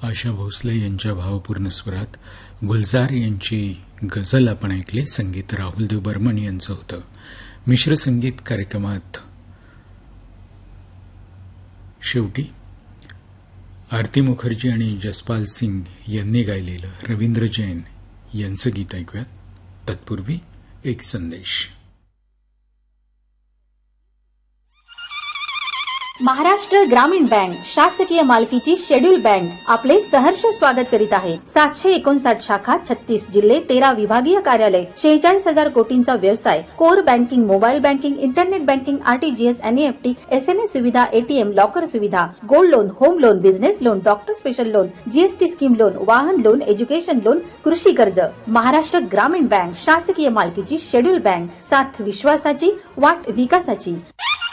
आशा भोसले यांच्या भावपूर्ण स्वरात गुलजार यांची गझल आपण ऐकली. संगीत राहुलदेव बर्मन यांचं होतं. मिश्र संगीत कार्यक्रमात शेवटी आरती मुखर्जी आणि जसपाल सिंग यांनी गायलेलं रवींद्र जैन यांचं गीत ऐकूयात. तत्पूर्वी एक संदेश. महाराष्ट्र ग्रामीण बँक शासकीय मालकीची शेड्यूल बँक आपले सहर्ष स्वागत करीत आहे. 759 शाखा, 36 जिल्हे, 13 विभागीय कार्यालय, 46,000 कोटींचा व्यवसाय, core banking, mobile banking, internet banking, RTGS, NEFT, SMS सुविधा, एटीएम, लॉकर सुविधा, gold loan, home loan, business loan, doctor special loan, GST scheme loan, वाहन लोन, एज्युकेशन लोन, कृषी कर्ज. महाराष्ट्र ग्रामीण बँक शासकीय मालकीची शेड्यूल बँक. साथ विश्वासाची, वाट विकासाची.